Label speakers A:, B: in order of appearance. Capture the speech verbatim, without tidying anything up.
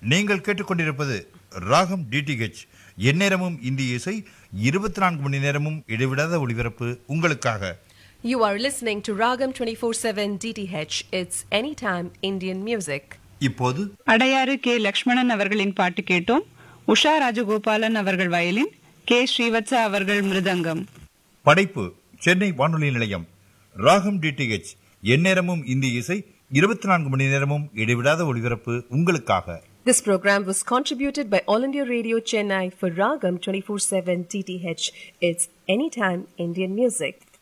A: நீங்கள் கேட்டுக்கொண்டிருப்பது ராகம் டிடிஹெச். எந்நேரமும் இந்திய இசை, இருபத்தி நான்கு மணி நேரமும் இடைவிடாத ஒளிபரப்பு உங்களுக்காக.
B: You are listening to Ragam twenty-four seven D T H. It's anytime Indian music.
A: இப்போது
C: அடையாறு கே லக்ஷ்மணன் அவர்களின் பாட்டு கேட்டோம். உஷா ராஜகோபாலன் அவர்கள் வயலின், கே ஸ்ரீவத்சா அவர்கள் மிருதங்கம்.
A: படைப்பு சென்னை வானொலி நிலையம். ராகம் டிடிஹெச், எந்நேரமும் இந்திய இசை, இருபத்தி நான்கு மணி நேரமும் இடைவிடாத ஒளிபரப்பு உங்களுக்காக.
B: This program was contributed by All India Radio Chennai for Ragam twenty-four seven D T H. It's anytime Indian music.